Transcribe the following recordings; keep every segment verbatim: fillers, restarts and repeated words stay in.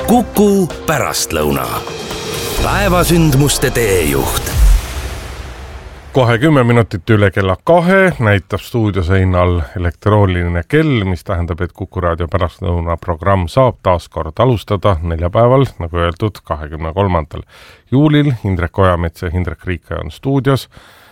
Kuku pärastlõuna. Päevasündmuste teejuht. Kohe kümme minutit üle kella kahe näitab stuudioseinal elektrooniline kell, mis tähendab, et Kuku raadio pärastlõuna programm saab taas kord alustada neljapäeval, nagu öeldud, kahekümne kolmandal juulil. Indrek Ojamets ja Indrek Riika on stuudios.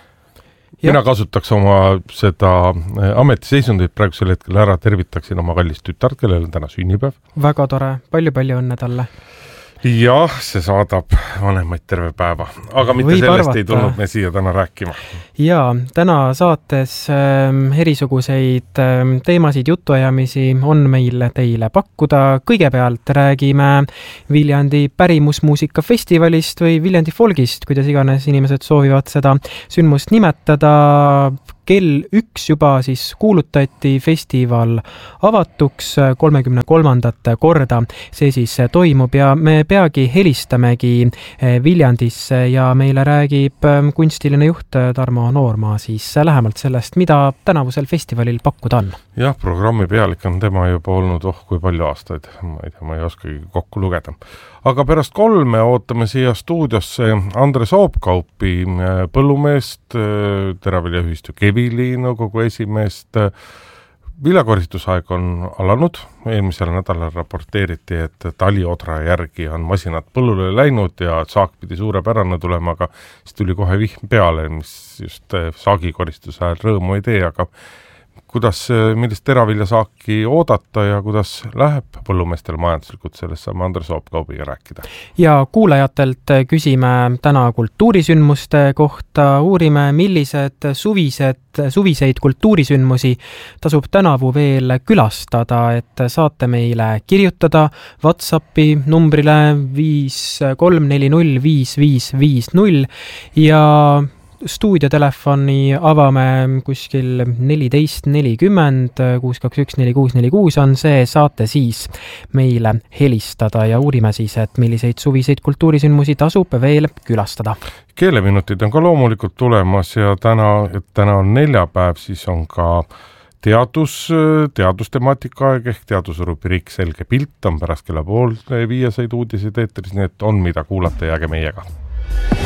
Mina kasutaks oma seda ametiseisundit praegusel hetkel ära, tervitaksin oma kallist tütart, kellel on täna sünnipäev. Väga tore, palju-palju õnne talle. Jah, see saadab vanemaid terve päeva. Aga mitte Võib sellest arvata. ei tulnud me siia täna rääkima. Jaa, täna saates ähm, erisuguseid ähm, teemasid, jutuajamisi on meil teile pakkuda. Kõigepealt räägime Viljandi pärimusmuusikafestivalist või Viljandi folgist, kuidas iganes inimesed soovivad seda sündmust nimetada. Kell üks juba siis kuulutati festival avatuks kolmekümne kolmandat korda. See siis toimub ja me peagi helistamegi Viljandisse ja meile räägib kunstiline juht Tarmo Noormaa siis lähemalt sellest, mida tänavusel festivalil pakkuda on. Jah, programmi pealik on tema juba olnud, oh kui palju aastaid, ma ei tea, ma ei oskagi kokku lugeda. Aga pärast kolme ootame siia stuudiosse Andres Oopkaupi, põllumeest, Teraviljaühistu Kevili nõukogu esimeest. Viljakoristusaeg on alanud. Eelmisel nädalal raporteeriti, et taliodra järgi on masinad põllule läinud ja saak pidi suurepärane tulema, aga siis tuli kohe vihm peale, mis just saagikoristuse ajal rõõmu ei tee, aga kuidas, millist teraviljasaaki oodata ja kuidas läheb põllumeestel majanduslikult, sellest saame Andres Oopkaubiga rääkida. Ja kuulajatelt küsime täna kultuurisündmuste kohta, uurime, millised suvised, suviseid kultuurisündmusi tasub tänavu veel külastada, et saate meile kirjutada WhatsAppi numbrile viis kolm neli null viis viis viis null ja stuudiotelefoni avame kuskil neliteist nelikümmend kuus kaks üks neli kuus neli kuus on see, saate siis meile helistada ja uurime siis, et milliseid suviseid kultuurisündmusi tasub veel külastada. Keeleminutid on ka loomulikult tulemas ja täna, et täna on neljapäev, siis on ka teadus, teadustemaatika aeg ehk teadusrubriik Selge pilt on pärast kella pool viiesaid uudiseid eetris, nii et on mida kuulata, jääge meiega.